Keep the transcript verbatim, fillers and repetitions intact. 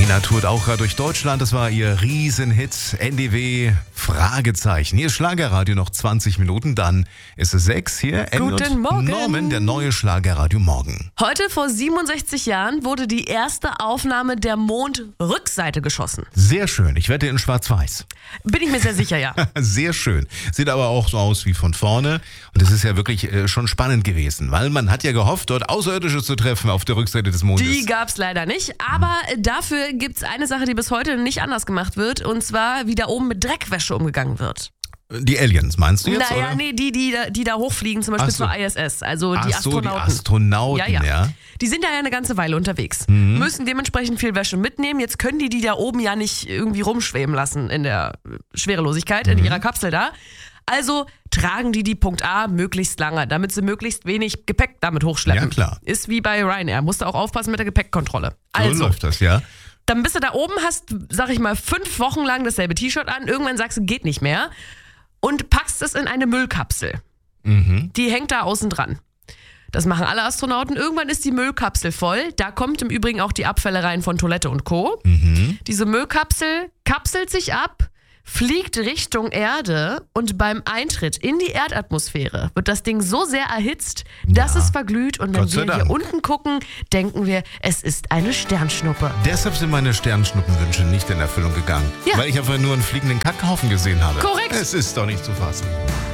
Nina tourt auch gerade durch Deutschland. Das war ihr Riesenhit. N D W, Fragezeichen. Hier ist Schlagerradio noch zwanzig Minuten. Dann ist es sechs. Hier Anne Guten und Morgen. Norman, der neue Schlagerradio Morgen. Heute vor siebenundsechzig Jahren wurde die erste Aufnahme der Mondrückseite geschossen. Sehr schön. Ich wette in schwarz-weiß. Bin ich mir sehr sicher, ja. Sehr schön. Sieht aber auch so aus wie von vorne. Und es ist ja wirklich äh, schon spannend gewesen, weil man hat ja gehofft, dort Außerirdische zu treffen auf der Rückseite des Mondes. Die gab's leider nicht, aber dafür gibt's eine Sache, die bis heute nicht anders gemacht wird, und zwar, wie da oben mit Dreckwäsche umgegangen wird. Die Aliens, meinst du jetzt? Naja, oder? nee, die, die, die da hochfliegen, zum Beispiel Ach so. zur I S S, also die Ach so, Astronauten. die Astronauten, ja, ja. ja. Die sind da ja eine ganze Weile unterwegs, Mhm. müssen dementsprechend viel Wäsche mitnehmen. Jetzt können die die da oben ja nicht irgendwie rumschweben lassen in der Schwerelosigkeit, Mhm. in ihrer Kapsel da. Also tragen die die Punkt A möglichst lange, damit sie möglichst wenig Gepäck damit hochschleppen. Ja, klar. Ist wie bei Ryanair, musst du auch aufpassen mit der Gepäckkontrolle. So Also, läuft das, ja. dann bist du da oben, hast, sag ich mal, fünf Wochen lang dasselbe T-Shirt an, irgendwann sagst du, geht nicht mehr, und packst es in eine Müllkapsel. Mhm. Die hängt da außen dran. Das machen alle Astronauten. Irgendwann ist die Müllkapsel voll. Da kommt im Übrigen auch die Abfälle rein von Toilette und Co. Mhm. Diese Müllkapsel kapselt sich ab, fliegt Richtung Erde, und beim Eintritt in die Erdatmosphäre wird das Ding so sehr erhitzt, dass Ja. es verglüht, und wenn Gott sei wir hier Dank. unten gucken, denken wir, es ist eine Sternschnuppe. Deshalb sind meine Sternschnuppenwünsche nicht in Erfüllung gegangen. Ja. Weil ich einfach nur einen fliegenden Kackhaufen gesehen habe. Korrekt. Es ist doch nicht zu fassen.